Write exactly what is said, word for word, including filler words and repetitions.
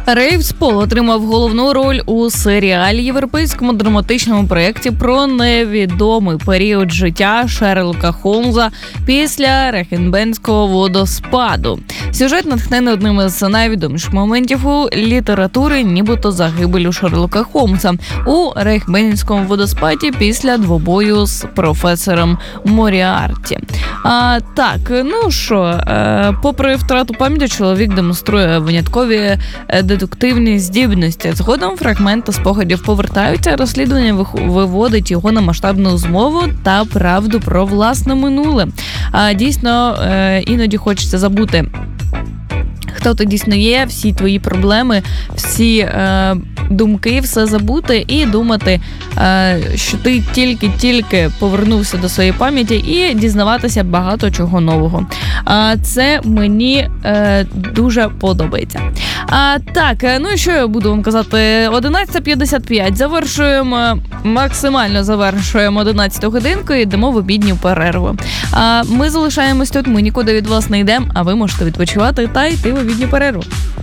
Рейвс Пол отримав головну роль у серіалі європейському драматичному проєкті про невідомий період життя Шерлока Холмса після Рейхенбенського водоспаду. Сюжет натхнений одним із найвідоміших моментів у літератури, нібито загибелю Шерлока Холмса у Рейхенбенському водоспаді після двобою з професором Моріарті. А, так, ну що, е, попри втрату пам'яті, чоловік демонструє виняткові детективні здібності. Згодом фрагменти спогадів повертаються, розслідування виводить його на масштабну змову та правду про власне минуле. А дійсно, е, іноді хочеться забути, хто ти дійсно є, всі твої проблеми, всі е, думки, все забути і думати, е, що ти тільки-тільки повернувся до своєї пам'яті і дізнаватися багато чого нового. А це мені е, дуже подобається. А, так, ну і що я буду вам казати? одинадцята п'ятдесят п'ять. Завершуємо, максимально завершуємо одинадцяту годинку і йдемо в обідню перерву. А, ми залишаємось тут, ми нікуди від вас не йдемо, а ви можете відпочивати та йти в обідню перерву.